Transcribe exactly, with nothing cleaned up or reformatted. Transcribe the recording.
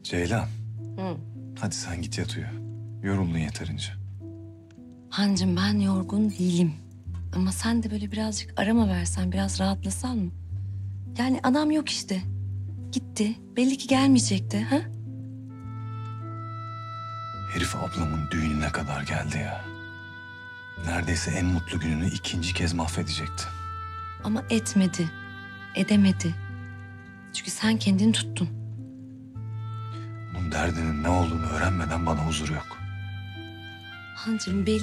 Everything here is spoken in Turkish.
Ceylan, Hı. hadi sen git yat uyu. Yoruldun yeterince. Hancım ben yorgun değilim. Ama sen de böyle birazcık arama versen, biraz rahatlasan mı? Yani adam yok işte. Gitti. Belli ki gelmeyecekti. Ha? Herif ablamın düğününe kadar geldi ya. Neredeyse en mutlu gününü ikinci kez mahvedecekti. Ama etmedi. Edemedi. Çünkü sen kendini tuttun. Bunun derdinin ne olduğunu öğrenmeden bana huzur yok. Hancım belli